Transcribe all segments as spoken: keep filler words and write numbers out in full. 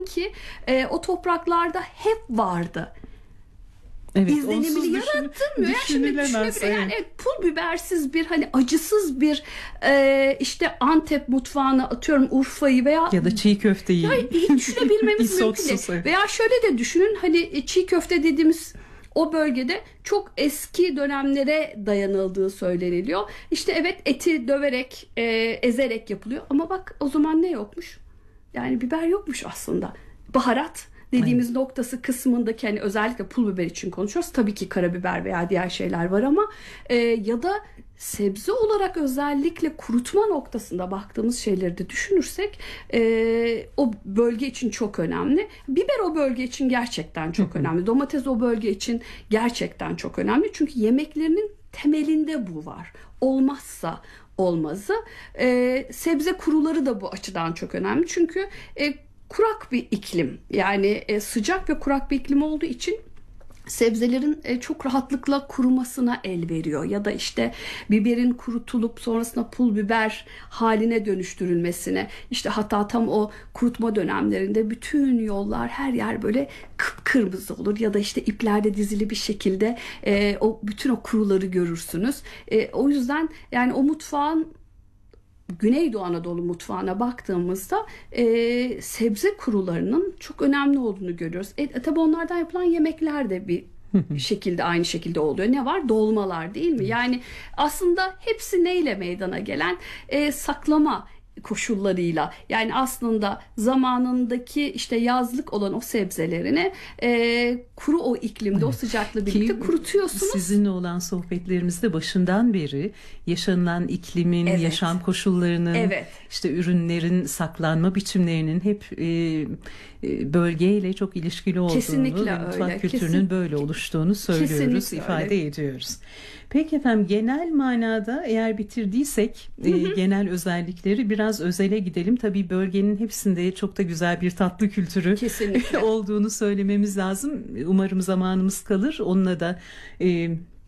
ki e, o topraklarda hep vardı. Evet, İzlenimini yarattırmıyor. Yani şimdi düşünebilir. Yani evet, pul bibersiz bir hani acısız bir e, işte Antep mutfağını atıyorum Urfa'yı veya ya da çiğ köfteyi ya, hiç düşünebilmemiz mümkün değil. evet. Veya şöyle de düşünün hani çiğ köfte dediğimiz o bölgede çok eski dönemlere dayanıldığı söyleniliyor. İşte evet eti döverek, e, ezerek yapılıyor. Ama bak o zaman ne yokmuş? Yani biber yokmuş aslında. Baharat dediğimiz evet. noktası kısmındaki hani özellikle pul biber için konuşuyoruz. Tabii ki karabiber veya diğer şeyler var ama e, ya da sebze olarak özellikle kurutma noktasında baktığımız şeyleri de düşünürsek e, o bölge için çok önemli. Biber o bölge için gerçekten çok önemli. Domates o bölge için gerçekten çok önemli. Çünkü yemeklerinin temelinde bu var. Olmazsa olmazı. E, sebze kuruları da bu açıdan çok önemli. Çünkü e, kurak bir iklim, yani e, sıcak ve kurak bir iklim olduğu için sebzelerin e, çok rahatlıkla kurumasına el veriyor. Ya da işte biberin kurutulup sonrasında pul biber haline dönüştürülmesine, işte hatta tam o kurutma dönemlerinde bütün yollar, her yer böyle kıpkırmızı olur ya da işte iplerde dizili bir şekilde e, o bütün o kuruları görürsünüz. E, o yüzden yani o mutfağın, Güneydoğu Anadolu mutfağına baktığımızda e, sebze kurularının çok önemli olduğunu görüyoruz. E, tabii onlardan yapılan yemekler de bir şekilde aynı şekilde oluyor. Ne var? Dolmalar değil mi? Yani aslında hepsi neyle meydana gelen? E, saklama koşullarıyla, yani aslında zamanındaki işte yazlık olan o sebzelerini e, kuru o iklimde, evet. o sıcakla birlikte Ki, kurutuyorsunuz. Sizinle olan sohbetlerimizde başından beri yaşanılan iklimin, evet. yaşam koşullarının, evet. işte ürünlerin saklanma biçimlerinin hep e, e, bölgeyle çok ilişkili olduğunu Kesinlikle ve mutfak öyle. kültürünün Kesin, böyle oluştuğunu söylüyoruz, Kesinlikle ifade öyle. ediyoruz. Peki efendim, genel manada eğer bitirdiysek e, genel özellikleri, biraz özele gidelim. Tabii bölgenin hepsinde çok da güzel bir tatlı kültürü olduğunu söylememiz lazım. Umarım zamanımız kalır. Onunla da e,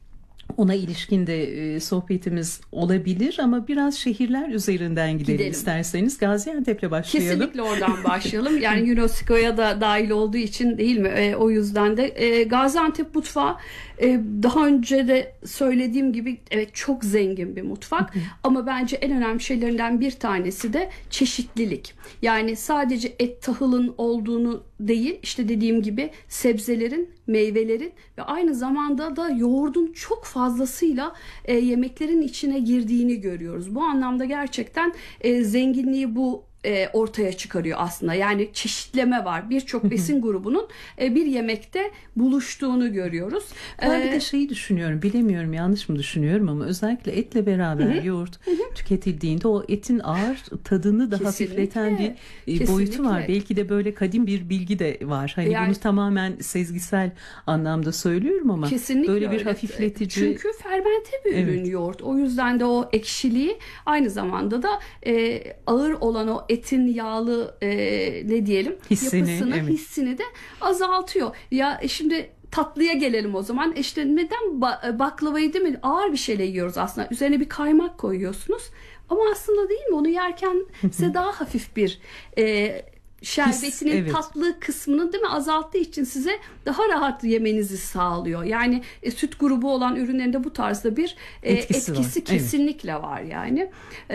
ona ilişkin de e, sohbetimiz olabilir ama biraz şehirler üzerinden gidelim, gidelim. isterseniz. Gaziantep'le başlayalım. Kesinlikle oradan başlayalım. Yani UNESCO'ya da dahil olduğu için değil mi? E, o yüzden de e, Gaziantep mutfağı e, daha önce de söylediğim gibi evet çok zengin bir mutfak. Ama bence en önemli şeylerinden bir tanesi de çeşitlilik. Yani sadece et, tahılın olduğunu değil, işte dediğim gibi sebzelerin, meyvelerin ve aynı zamanda da yoğurdun çok fazlasıyla e, yemeklerin içine girdiğini görüyoruz. Bu anlamda gerçekten e, zenginliği bu e, ortaya çıkarıyor aslında. Yani çeşitleme var. Birçok besin grubunun e, bir yemekte buluştuğunu görüyoruz. Ben ee, bir de şeyi düşünüyorum, bilemiyorum yanlış mı düşünüyorum ama özellikle etle beraber hı-hı. yoğurt hı-hı. tüketildiğinde o etin ağır tadını da kesinlikle, hafifleten bir kesinlikle. boyutu var. Belki de böyle kadim bir bilgi de var. Hani yani, bunu tamamen sezgisel anlamda söylüyorum ama böyle bir öyle. hafifletici. Çünkü fermente bir ürün evet. yoğurt. O yüzden de o ekşiliği aynı zamanda da e, ağır olan o etin yağlı e, ne diyelim hissini, yapısını, evet. hissini de azaltıyor. Ya şimdi tatlıya gelelim o zaman. İşte neden baklavayı değil mi? Ağır bir şeyle yiyoruz aslında. Üzerine bir kaymak koyuyorsunuz. Ama aslında değil mi? Onu yerken size daha hafif bir e, şerbetinin His, evet. tatlı kısmını değil mi azalttığı için size daha rahat yemenizi sağlıyor. Yani e, süt grubu olan ürünlerinde bu tarzda bir e, etkisi, etkisi kesinlikle evet. var yani.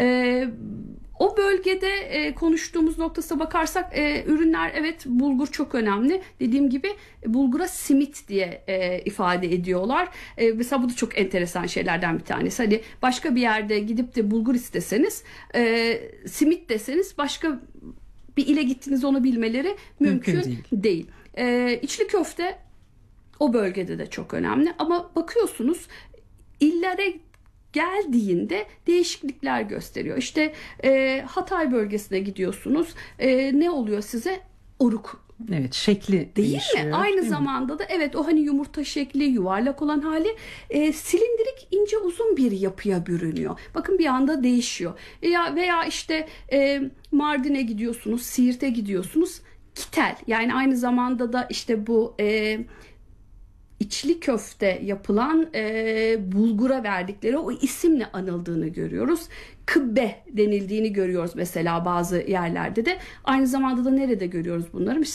E, O bölgede e, konuştuğumuz noktasına bakarsak e, ürünler evet bulgur çok önemli. Dediğim gibi bulgura simit diye e, ifade ediyorlar. E, mesela bu da çok enteresan şeylerden bir tanesi. Hani başka bir yerde gidip de bulgur isteseniz, e, simit deseniz başka bir ile gittiniz onu bilmeleri mümkün, mümkün değil. değil. E, içli köfte o bölgede de çok önemli. Ama bakıyorsunuz illere geldiğinde değişiklikler gösteriyor. İşte e, Hatay bölgesine gidiyorsunuz. E, ne oluyor size? Oruk. Evet, şekli değil değişiyor, mi? Aynı değil zamanda mi? da evet o hani yumurta şekli, yuvarlak olan hali e, silindirik, ince, uzun bir yapıya bürünüyor. Bakın bir anda değişiyor. Veya veya işte e, Mardin'e gidiyorsunuz, Siirt'e gidiyorsunuz. Kitel. Yani aynı zamanda da işte bu e, içli köfte yapılan e, bulgura verdikleri o isimle anıldığını görüyoruz. Kıbbe denildiğini görüyoruz mesela bazı yerlerde de. Aynı zamanda da nerede görüyoruz bunları?